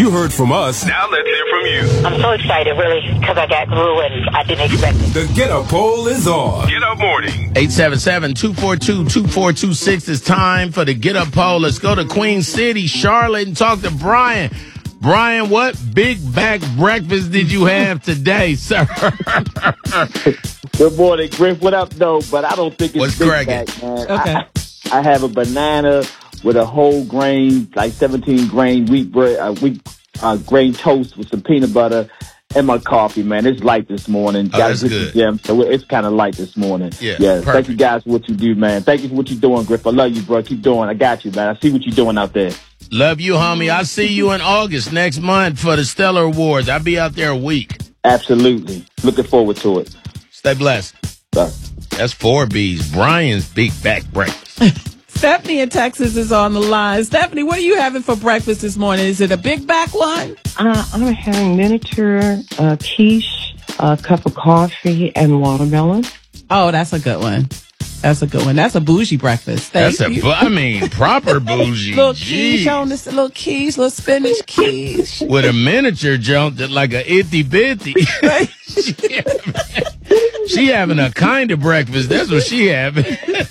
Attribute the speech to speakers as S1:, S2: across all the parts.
S1: You heard from us.
S2: Now let's hear from you.
S3: I'm so excited, really, because I got through and I didn't expect it.
S1: The Get Up poll is on.
S2: Get Up Morning.
S4: 877-242-2426 is time for the Get Up poll. Let's go to Queen City, Charlotte, and talk to Brian. Brian, what big back breakfast did you have today, sir?
S5: Good morning, Griff. What up, though? But I don't think it's
S4: What's
S5: big
S4: cracking?
S5: back, man.
S6: Okay.
S5: I have a banana with a whole grain, like 17 grain wheat bread, grain toast with some peanut butter, and my coffee, man. It's light this morning.
S4: Oh, that's good.
S5: Gym, so it's kind of light this morning.
S4: Yeah,
S5: Thank
S4: perfect.
S5: you guys for what you do, man. Thank you for what you're doing, Griff. I love you, bro. Keep doing. I got you, man. I see what you're doing out there.
S4: Love you, homie. I'll see you in August next month for the Stellar Awards. I'll be out there a week.
S5: Absolutely. Looking forward to it.
S4: Stay blessed.
S5: Bye.
S4: That's 4 B's. Brian's big back breakfast.
S6: Stephanie in Texas is on the line. Stephanie, what are you having for breakfast this morning? Is it a big back one?
S7: I'm having miniature quiche, a cup of coffee, and watermelon.
S6: Oh, that's a good one. That's a good one. That's a bougie breakfast. Thank you.
S4: Proper bougie.
S6: Little quiche on this, little quiche, little spinach quiche.
S4: With a miniature jump that like a itty bitty. She having a kind of breakfast. That's what she having.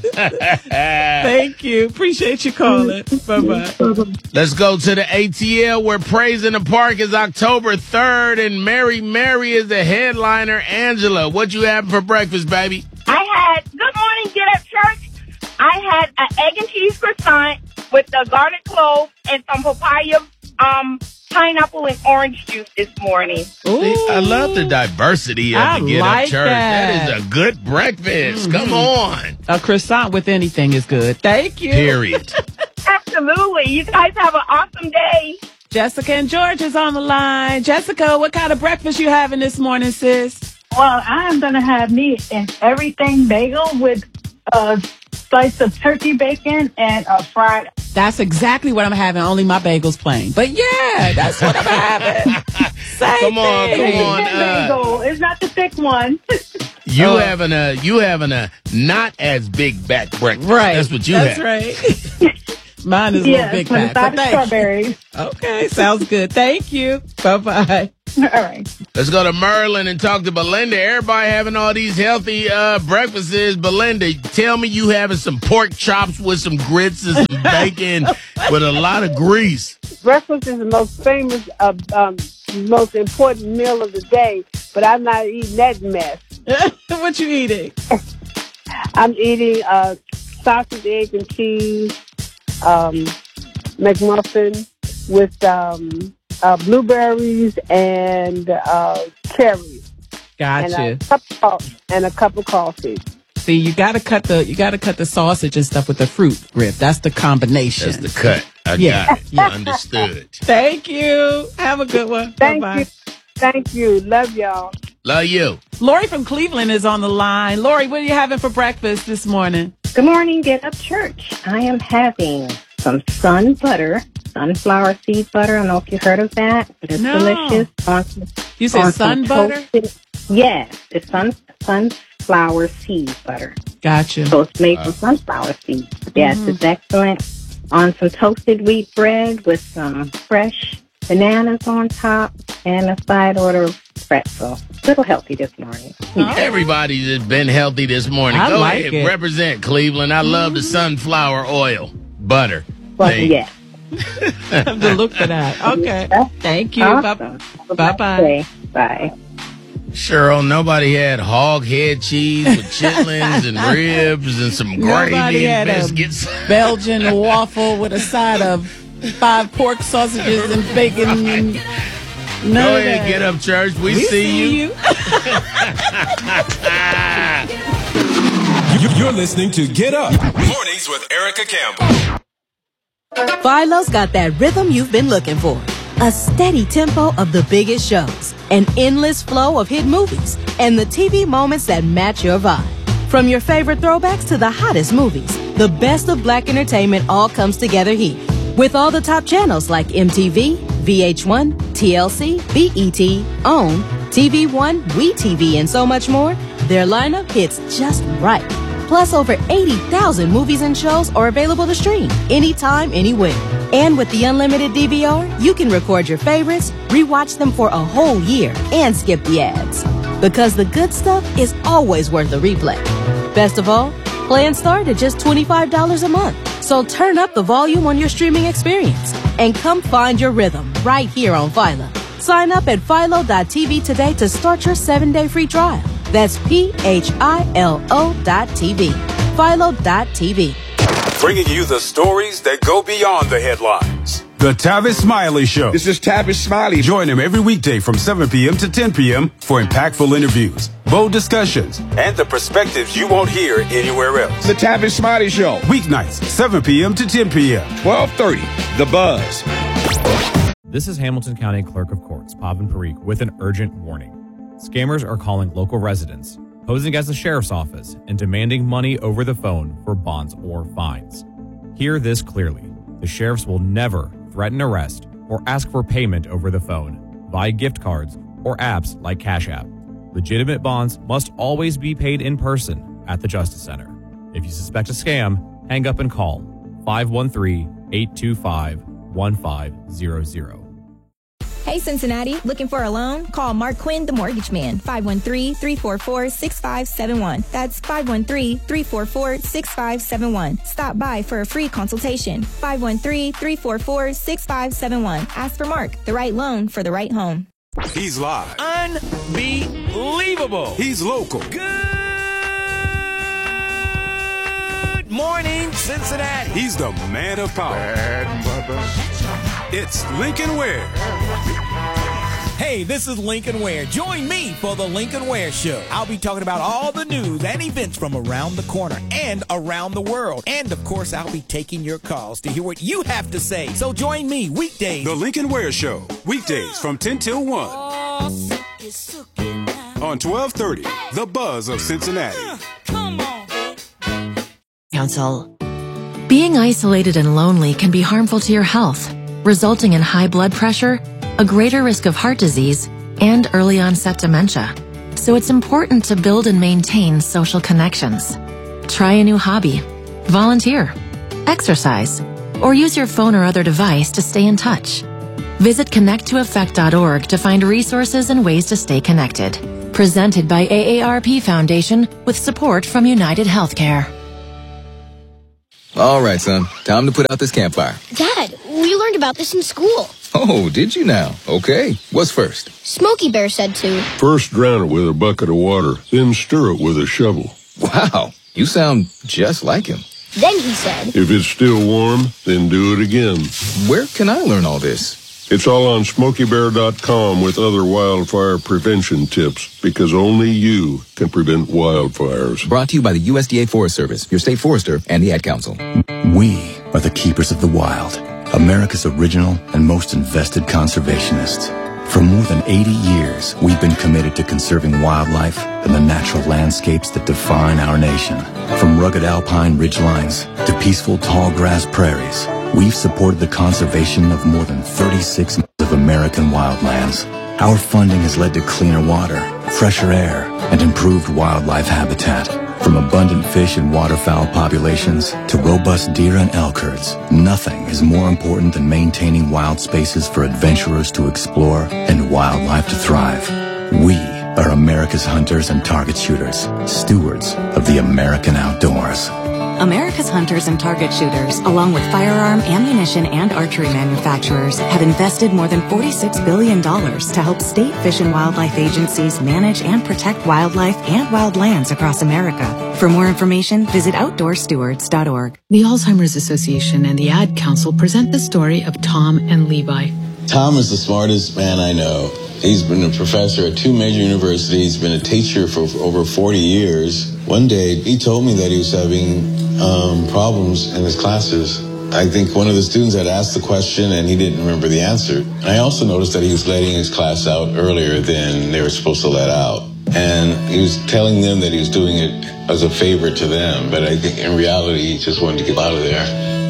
S6: Thank you. Appreciate you calling. Bye-bye.
S4: Let's go to the ATL where Praise in the Park is October 3rd and Mary is the headliner. Angela, what you having for breakfast, baby?
S8: Good morning, Get Up Church. I had an egg and cheese croissant with the garlic clove and some papaya, pineapple and orange juice this morning.
S4: See, I love the diversity of the Get Up Church. That is a good breakfast. Come on.
S6: A croissant with anything is good. Thank you.
S4: Period.
S8: Absolutely. You guys have an awesome day.
S6: Jessica and George is on the line. Jessica, what kind of breakfast you having this morning, sis?
S9: Well, I'm going to have me an everything bagel with a slice of turkey bacon and a fried.
S6: That's exactly what I'm having, only my bagel's plain. But yeah, that's what I'm having. Same
S4: Come on.
S9: Bagel. It's not the thick one.
S4: You having a not as big back breakfast.
S6: Right.
S4: That's what you
S6: That's
S4: have.
S6: right. Mine is a little big
S9: with a
S6: back.
S9: side of strawberries.
S6: Okay, sounds good. Thank you. Bye-bye.
S9: All right.
S4: Let's go to Merlin and talk to Belinda. Everybody having all these healthy breakfasts. Belinda, tell me you having some pork chops with some grits and some bacon with a lot of grease.
S10: Breakfast is the most famous, most important meal of the day, but I'm not eating that mess.
S6: What you eating?
S10: I'm eating sausage, egg, and cheese, McMuffin with blueberries and cherries.
S6: Gotcha.
S10: And a cup of coffee.
S6: See, you gotta cut the sausage and stuff with the fruit, Griff. That's the combination.
S4: That's the cut. I got it. You understood.
S6: Thank you. Have a good one. Bye-bye.
S10: Thank you. Love y'all.
S4: Love you.
S6: Lori from Cleveland is on the line. Lori, what are you having for breakfast this morning?
S11: Good morning, Get Up Church. I am having some sun butter, sunflower seed butter. I don't know if you heard of that, but it's delicious.
S6: You said sun butter?
S11: Yes, it's sunflower seed butter.
S6: Gotcha.
S11: So it's made from sunflower seeds. Yes, it's excellent. On some toasted wheat bread with some fresh bananas on top and a side order of pretzel. A little healthy this morning.
S4: Everybody's been healthy this morning.
S6: I
S4: Go
S6: like
S4: ahead.
S6: it.
S4: Represent Cleveland. I love the sunflower oil. Butter.
S11: Well, yeah.
S6: Have to look for that. Okay. Thank you.
S11: Awesome.
S6: Bye-bye.
S11: Bye.
S4: Cheryl, nobody had hog head cheese with chitlins and ribs and some gravy
S6: Nobody
S4: and
S6: had
S4: biscuits.
S6: a Belgian waffle with a side of 5 pork sausages and bacon. And
S4: Go ahead, Get Up Church. We see you.
S1: You're listening to Get Up.
S2: Mornings with Erica Campbell.
S12: Philo's got that rhythm you've been looking for. A steady tempo of the biggest shows, an endless flow of hit movies, and the TV moments that match your vibe. From your favorite throwbacks to the hottest movies, the best of Black entertainment all comes together here. With all the top channels like MTV, VH1, TLC, BET, OWN, TV One, WeTV, and so much more, their lineup hits just right. Plus, over 80,000 movies and shows are available to stream anytime, anywhere. And with the unlimited DVR, you can record your favorites, rewatch them for a whole year, and skip the ads. Because the good stuff is always worth a replay. Best of all, plans start at just $25 a month. So turn up the volume on your streaming experience and come find your rhythm right here on Philo. Sign up at philo.tv today to start your 7-day free trial. That's PHILO.TV. Philo.tv.
S1: Bringing you the stories that go beyond the headlines. The Tavis Smiley Show.
S13: This is Tavis Smiley.
S1: Join him every weekday from 7 p.m. to 10 p.m. for impactful interviews, bold discussions, and the perspectives you won't hear anywhere else.
S13: The Tavis Smiley Show.
S1: Weeknights, 7 p.m. to 10 p.m.
S13: 12:30. The Buzz.
S14: This is Hamilton County Clerk of Courts, Pavan Parikh, with an urgent warning. Scammers are calling local residents, posing as the sheriff's office, and demanding money over the phone for bonds or fines. Hear this clearly. The sheriffs will never threaten arrest or ask for payment over the phone, via gift cards, or apps like Cash App. Legitimate bonds must always be paid in person at the Justice Center. If you suspect a scam, hang up and call 513-825-1500.
S15: Hey, Cincinnati, looking for a loan? Call Mark Quinn, the Mortgage Man, 513-344-6571. That's 513-344-6571. Stop by for a free consultation. 513-344-6571. Ask for Mark, the right loan for the right home.
S1: He's live.
S16: Unbelievable.
S1: He's local.
S16: Good morning, Cincinnati.
S1: He's the man of power. It's Lincoln Ware.
S16: Hey, this is Lincoln Ware. Join me for the Lincoln Ware Show. I'll be talking about all the news and events from around the corner and around the world. And, of course, I'll be taking your calls to hear what you have to say. So join me weekdays.
S1: The Lincoln Ware Show. Weekdays from 10 till 1. On 1230, The Buzz of Cincinnati.
S17: Council. Being isolated and lonely can be harmful to your health, resulting in high blood pressure, a greater risk of heart disease, and early onset dementia. So it's important to build and maintain social connections. Try a new hobby, volunteer, exercise, or use your phone or other device to stay in touch. Visit connecttoeffect.org to find resources and ways to stay connected. Presented by AARP Foundation with support from United Healthcare.
S18: All right, son. Time to put out this campfire.
S19: Dad, we learned about this in school.
S18: Oh, did you now? Okay. What's first?
S19: Smokey Bear said to.
S20: First drown it with a bucket of water, then stir it with a shovel.
S18: Wow. You sound just like him.
S19: Then he said.
S20: If it's still warm, then do it again.
S18: Where can I learn all this?
S20: It's all on SmokeyBear.com with other wildfire prevention tips, because only you can prevent wildfires.
S18: Brought to you by the USDA Forest Service, your state forester, and the Ad Council.
S21: We are the keepers of the wild, America's original and most invested conservationists. For more than 80 years, we've been committed to conserving wildlife and the natural landscapes that define our nation. From rugged alpine ridgelines to peaceful tall grass prairies, we've supported the conservation of more than 36 miles of American wildlands. Our funding has led to cleaner water, fresher air, and improved wildlife habitat. From abundant fish and waterfowl populations to robust deer and elk herds, nothing is more important than maintaining wild spaces for adventurers to explore and wildlife to thrive. We are America's hunters and target shooters, stewards of the American outdoors.
S22: America's hunters and target shooters, along with firearm, ammunition, and archery manufacturers, have invested more than $46 billion to help state fish and wildlife agencies manage and protect wildlife and wildlands across America. For more information, visit OutdoorStewards.org.
S23: The Alzheimer's Association and the Ad Council present the story of Tom and Levi.
S24: Tom is the smartest man I know. He's been a professor at 2 major universities, been a teacher for over 40 years. One day, he told me that he was having problems in his classes. I think one of the students had asked the question and he didn't remember the answer. And I also noticed that he was letting his class out earlier than they were supposed to let out. And he was telling them that he was doing it as a favor to them, but I think in reality, he just wanted to get out of there.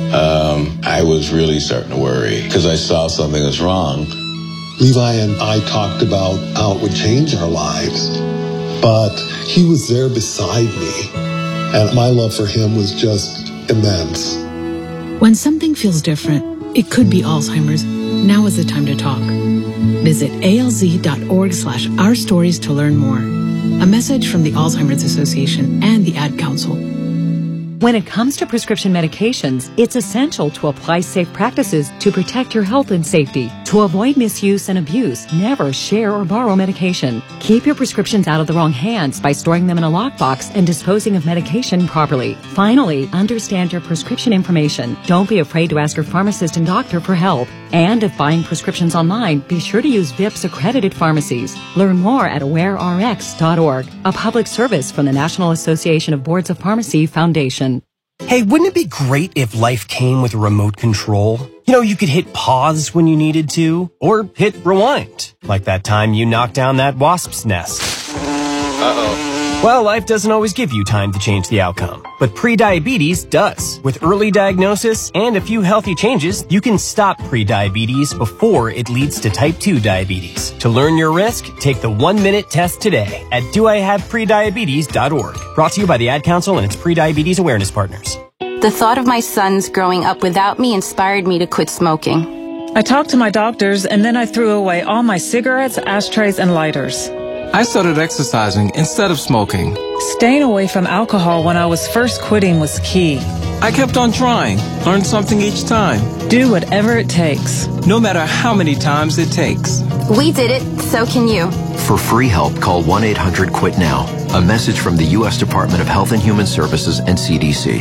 S24: I was really starting to worry because I saw something was wrong.
S25: Levi and I talked about how it would change our lives, but he was there beside me. And my love for him was just immense.
S23: When something feels different, it could be Alzheimer's. Now is the time to talk. Visit alz.org/ourstories to learn more. A message from the Alzheimer's Association and the Ad Council.
S3: When it comes to prescription medications, it's essential to apply safe practices to protect your health and safety. To avoid misuse and abuse, never share or borrow medication. Keep your prescriptions out of the wrong hands by storing them in a lockbox and disposing of medication properly. Finally, understand your prescription information. Don't be afraid to ask your pharmacist and doctor for help. And if buying prescriptions online, be sure to use VIPS accredited pharmacies. Learn more at awarerx.org, a public service from the National Association of Boards of Pharmacy Foundation.
S5: Hey, wouldn't it be great if life came with a remote control? You know, you could hit pause when you needed to, or hit rewind, like that time you knocked down that wasp's nest. Uh-oh. Well, life doesn't always give you time to change the outcome, but prediabetes does. With early diagnosis and a few healthy changes, you can stop prediabetes before it leads to type 2 diabetes. To learn your risk, take the 1-minute test today at doihaveprediabetes.org. Brought to you by the Ad Council and its prediabetes awareness partners.
S7: The thought of my sons growing up without me inspired me to quit smoking.
S8: I talked to my doctors, and then I threw away all my cigarettes, ashtrays, and lighters.
S9: I started exercising instead of smoking.
S8: Staying away from alcohol when I was first quitting was key.
S9: I kept on trying, learned something each time.
S8: Do whatever it takes.
S9: No matter how many times it takes.
S7: We did it, so can you.
S26: For free help, call 1-800-QUIT-NOW. A message from the U.S. Department of Health and Human Services and CDC.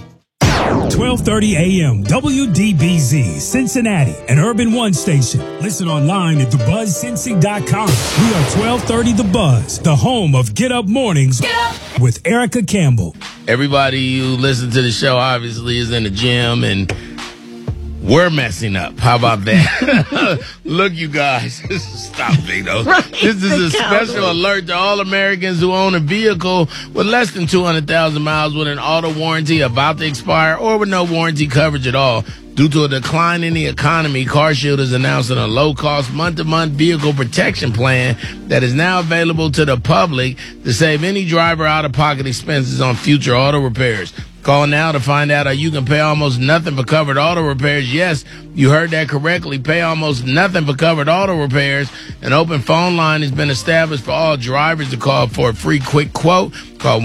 S27: 12:30 a.m. WDBZ, Cincinnati, an Urban One station. Listen online at thebuzzcincy.com. We are 1230 The Buzz, the home of Get Up Mornings with Erica Campbell.
S4: Everybody who listens to the show obviously is in the gym, and we're messing up. How about that? Look, you guys. Stop, Vito. This is a special alert to all Americans who own a vehicle with less than 200,000 miles with an auto warranty about to expire or with no warranty coverage at all. Due to a decline in the economy, CarShield is announcing a low-cost month-to-month vehicle protection plan that is now available to the public to save any driver out-of-pocket expenses on future auto repairs. Call now to find out how you can pay almost nothing for covered auto repairs. Yes, you heard that correctly. Pay almost nothing for covered auto repairs. An open phone line has been established for all drivers to call for a free quick quote. Call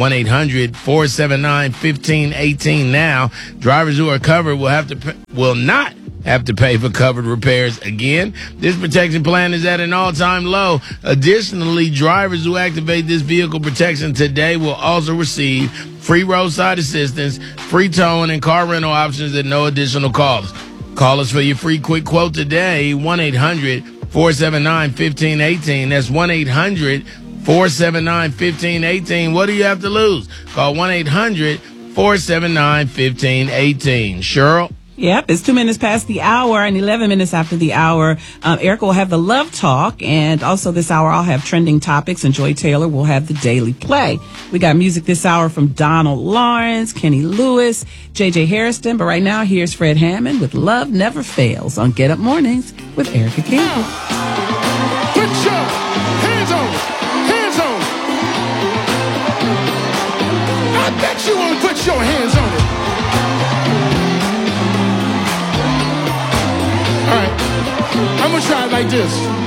S4: 1-800-479-1518 now. Drivers who are covered will not have to pay for covered repairs again. This protection plan is at an all-time low. Additionally, drivers who activate this vehicle protection today will also receive free roadside assistance, free towing, and car rental options at no additional cost. Call us for your free quick quote today, 1-800-479-1518. That's 1-800-479-1518. What do you have to lose? Call 1-800-479-1518. Cheryl?
S6: Yep, it's 2 minutes past the hour and 11 minutes after the hour. Erica will have the Love Talk, and also this hour I'll have trending topics, and Joy Taylor will have the Daily Play. We got music this hour from Donald Lawrence, Kenny Lewis, J.J. Harrison, but right now here's Fred Hammond with Love Never Fails on Get Up Mornings with Erica Campbell.
S28: Put your hands on it. Hands on it. I bet you won't put your hands on it. All right, I'm gonna try it like this.